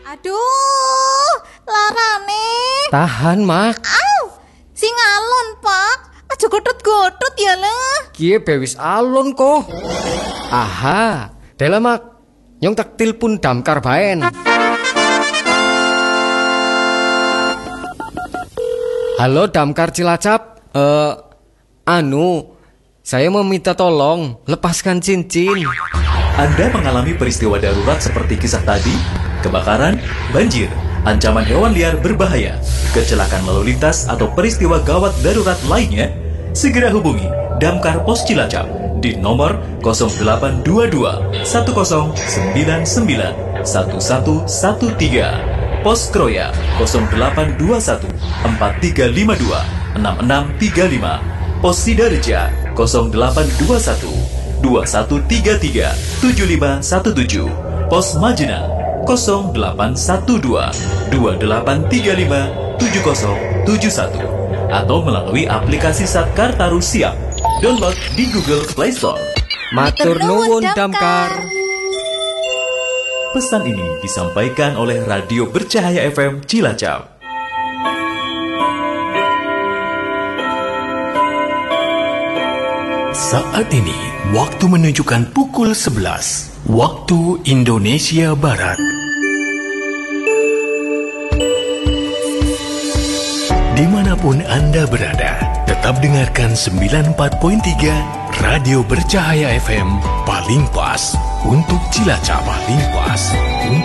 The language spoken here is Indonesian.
Aduh, larane. Tahan, Mak. Au, sing alon, Pak. Aja godhot-godhot ya lah. Kie bewis alon kok. Aha, dela Mak. Nyong tak tilpun damkar baen. Halo damkar Cilacap. Saya meminta tolong lepaskan cincin. Anda mengalami peristiwa darurat seperti kisah tadi, kebakaran, banjir, ancaman hewan liar berbahaya, kecelakaan lalu lintas atau peristiwa gawat darurat lainnya, segera hubungi Damkar Pos Cilacap di nomor 0822 1099 1113, Pos Kroya 0821 4352 6635, Pos Sidareja 0821 2133 7517, Pos Majena 0812 2835 7071, atau melalui aplikasi Satkar Taru Siap. Download di Google Play Store. Matur nuwun damkar. Pesan ini disampaikan oleh Radio Bercahaya FM Cilacap. Saat ini, waktu menunjukkan pukul 11, waktu Indonesia Barat. Dimanapun Anda berada, tetap dengarkan 94.3 Radio Bercahaya FM, paling pas untuk Cilacap, paling pas untuk